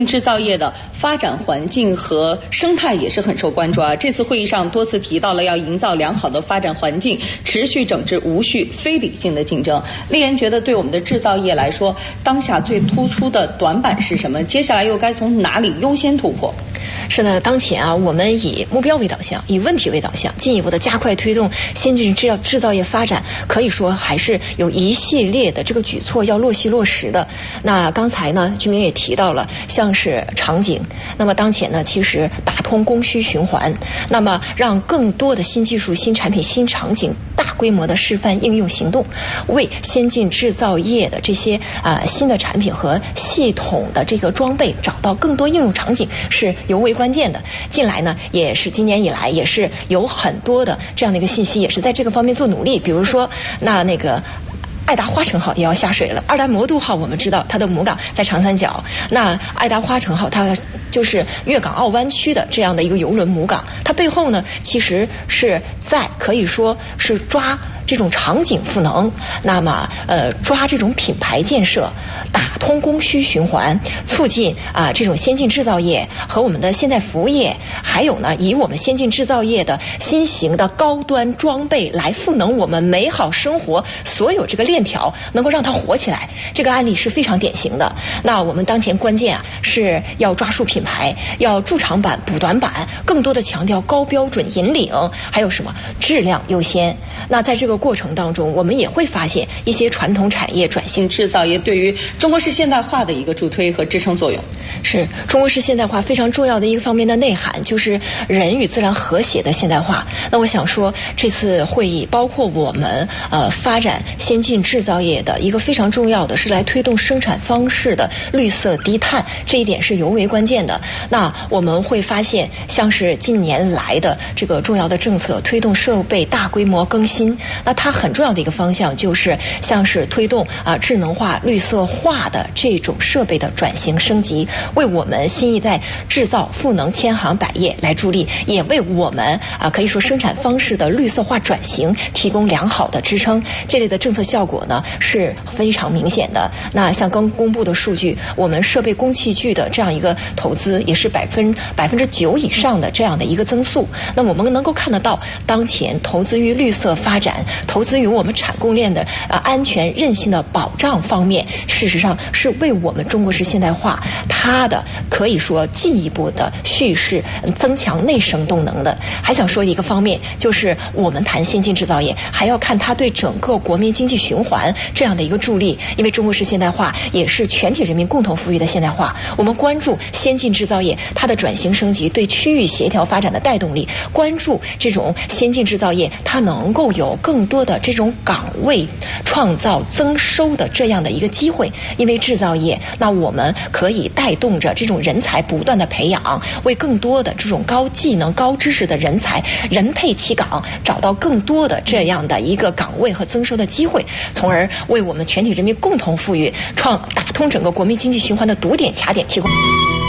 制造业的发展环境和生态也是很受关注啊。这次会议上多次提到了要营造良好的发展环境，持续整治无序、非理性的竞争。丽妍觉得，对我们的制造业来说，当下最突出的短板是什么？接下来又该从哪里优先突破？ 是的，当前啊，我们以目标为导向，以问题为导向，进一步的加快推动先进制造业发展，可以说还是有一系列的这个举措要落实的。那刚才呢，居民也提到了，像是场景，那么当前呢，其实打通供需循环，那么让更多的新技术、新产品、新场景大规模的示范应用行动，为先进制造业的这些新的产品和系统的这个装备找到更多应用场景是尤为关键的。近来呢，也是今年以来也是有很多的这样的一个信息，也是在这个方面做努力。比如说，那个爱达花城号也要下水了。二达魔都号我们知道它的母港在长三角，那爱达花城号它就是粤港澳湾区的这样的一个邮轮母港，它背后呢其实是在可以说是抓这种场景赋能，那么抓这种品牌建设，打通供需循环，促进这种先进制造业和我们的现代服务业，还有呢以我们先进制造业的新型的高端装备来赋能我们美好生活所有这个链条，能够让它活起来。这个案例是非常典型的。那我们当前关键是要抓住品牌，要筑长板补短板，更多的强调高标准引领，还有什么质量优先。那在这个过程当中，我们也会发现一些传统产业转型制造业对于中国式现代化的一个助推和支撑作用。 是中国式现代化非常重要的一个方面的内涵，就是人与自然和谐的现代化。那我想说，这次会议包括我们发展先进制造业的一个非常重要的是来推动生产方式的绿色低碳，这一点是尤为关键的。那我们会发现，像是近年来的这个重要的政策，推动设备大规模更新，那它很重要的一个方向就是像是推动智能化、绿色化的这种设备的转型升级，为我们新一代制造赋能千行百业来助力，也为我们可以说生产方式的绿色化转型提供良好的支撑。这类的政策效果呢是非常明显的。那像刚公布的数据，我们设备工器具的这样一个投资也是9%以上的这样的一个增速。那我们能够看得到，当前投资于绿色发展，投资于我们产供链的安全韧性的保障方面，事实上是为我们中国式现代化它的可以说进一步的叙事增强内生动能的。还想说一个方面，就是我们谈先进制造业，还要看它对整个国民经济循环这样的一个助力，因为中国式现代化也是全体人民共同富裕的现代化。我们关注先进制造业它的转型升级对区域协调发展的带动力，关注这种先进制造业它能够有更多的这种岗位创造增收的这样的一个机会。因为制造业，那我们可以带动着这种人才不断的培养，为更多的这种高技能高知识的人才人配其岗，找到更多的这样的一个岗位和增收的机会，从而为我们全体人民共同富裕打通整个国民经济循环的堵点卡点提供